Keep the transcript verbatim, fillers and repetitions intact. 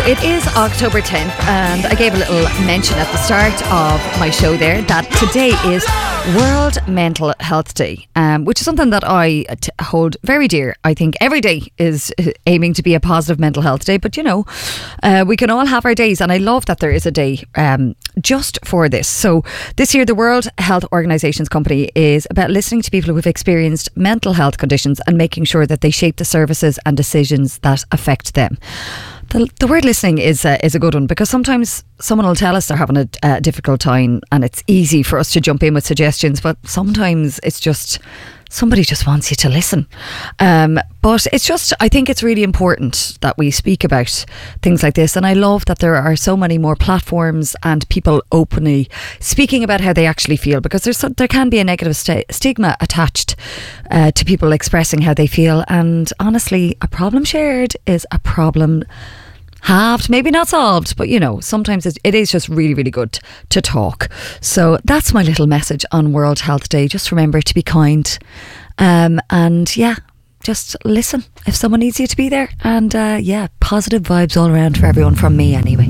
it is October tenth, and I gave a little mention at the start of my show there that today is World Mental Health Day, um, which is something that I t- hold very dear. I think every day is aiming to be a positive mental health day, but you know, uh, we can all have our days, and I love that there is a day um, just for this. So this year, the World Health Organization's company is about listening to people who have experienced mental health conditions and making sure that they shape the services and decisions that affect them. The, the word listening is uh, is a good one, because sometimes someone will tell us they're having a, a difficult time and it's easy for us to jump in with suggestions, but sometimes it's just somebody just wants you to listen. Um, but it's just, I think it's really important that we speak about things like this, and I love that there are so many more platforms and people openly speaking about how they actually feel, because there's so, there can be a negative st- stigma attached uh, to people expressing how they feel, and honestly, a problem shared is a problem halved, maybe not solved, but you know, sometimes it, it is just really, really good to talk. So that's my little message on World Health Day. Just remember to be kind, um, and yeah, just listen if someone needs you to be there, and uh, yeah, positive vibes all around for everyone from me anyway.